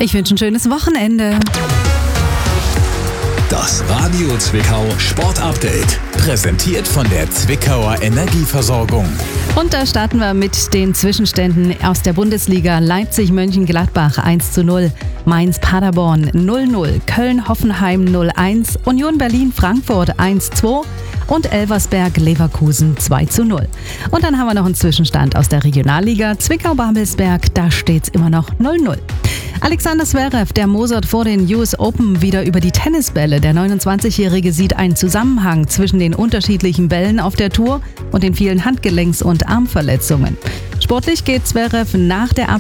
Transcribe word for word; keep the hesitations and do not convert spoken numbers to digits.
Ich wünsche ein schönes Wochenende. Das Radio Zwickau Sport Update. Präsentiert von der Zwickauer Energieversorgung. Und da starten wir mit den Zwischenständen aus der Bundesliga. Leipzig-Mönchengladbach eins zu null, Mainz-Paderborn null null, Köln-Hoffenheim null eins, Union Berlin-Frankfurt eins zu zwei und Elversberg-Leverkusen zwei zu null. Und dann haben wir noch einen Zwischenstand aus der Regionalliga. Zwickau-Babelsberg, da steht es immer noch null null. Alexander Zverev, der mosert vor den U S Open wieder über die Tennisbälle. Der neunundzwanzigjährige sieht einen Zusammenhang zwischen den unterschiedlichen Bällen auf der Tour und den vielen Handgelenks- und Armverletzungen. Sportlich geht Zverev nach der